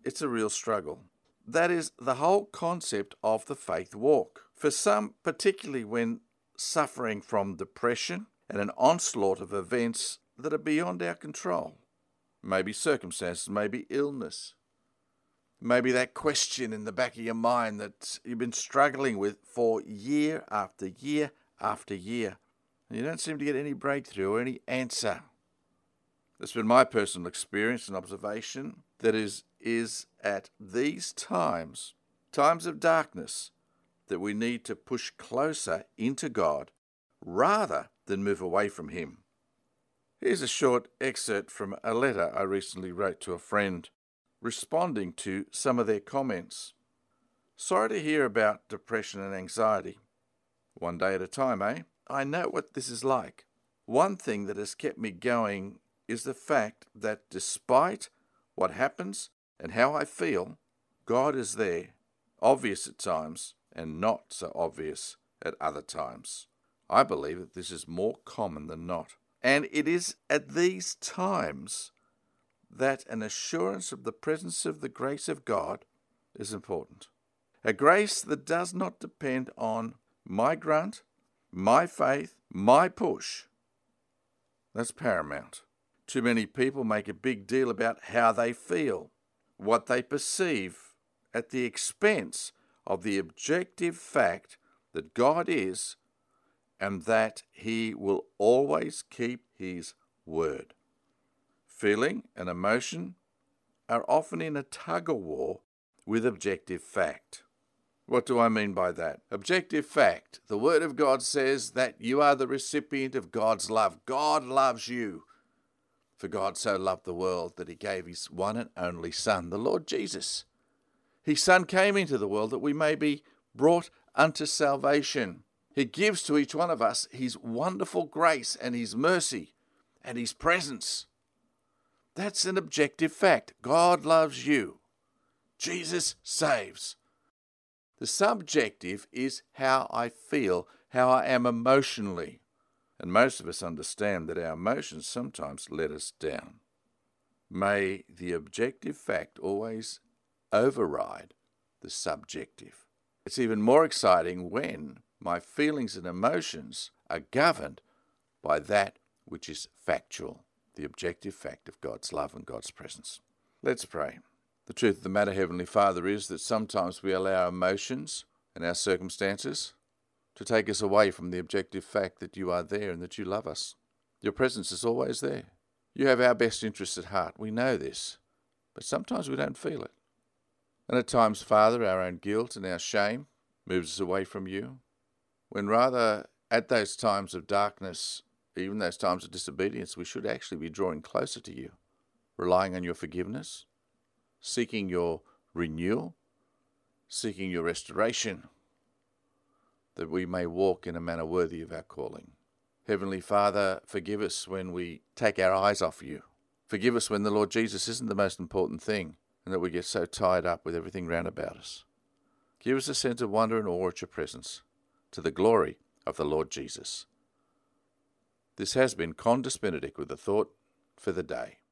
it's a real struggle. That is the whole concept of the faith walk. For some, particularly when suffering from depression and an onslaught of events that are beyond our control. Maybe circumstances, maybe illness. Maybe that question in the back of your mind that you've been struggling with for year after year after year. And you don't seem to get any breakthrough or any answer. That's been my personal experience and observation. That is at these times of darkness, that we need to push closer into God rather than move away from Him. Here's a short excerpt from a letter I recently wrote to a friend, responding to some of their comments. Sorry to hear about depression and anxiety. One day at a time, eh? I know what this is like. One thing that has kept me going is the fact that despite what happens and how I feel, God is there, obvious at times and not so obvious at other times. I believe that this is more common than not. And it is at these times that an assurance of the presence of the grace of God is important. A grace that does not depend on my grunt, my faith, my push. That's paramount. Too many people make a big deal about how they feel, what they perceive, at the expense of the objective fact that God is and that He will always keep His word. Feeling and emotion are often in a tug-of-war with objective fact. What do I mean by that? Objective fact. The Word of God says that you are the recipient of God's love. God loves you. For God so loved the world that He gave His one and only Son, the Lord Jesus. His Son came into the world that we may be brought unto salvation. He gives to each one of us His wonderful grace and His mercy and His presence. That's an objective fact. God loves you. Jesus saves. The subjective is how I feel, how I am emotionally. And most of us understand that our emotions sometimes let us down. May the objective fact always override the subjective. It's even more exciting when my feelings and emotions are governed by that which is factual, the objective fact of God's love and God's presence. Let's pray. The truth of the matter, Heavenly Father, is that sometimes we allow our emotions and our circumstances to take us away from the objective fact that you are there and that you love us. Your presence is always there. You have our best interests at heart. We know this, but sometimes we don't feel it. And at times, Father, our own guilt and our shame moves us away from you, when rather at those times of darkness, even those times of disobedience, we should actually be drawing closer to you, relying on your forgiveness, seeking your renewal, seeking your restoration, that we may walk in a manner worthy of our calling. Heavenly Father, forgive us when we take our eyes off you. Forgive us when the Lord Jesus isn't the most important thing and that we get so tied up with everything round about us. Give us a sense of wonder and awe at your presence, to the glory of the Lord Jesus. This has been Condus Benedict with a thought for the day.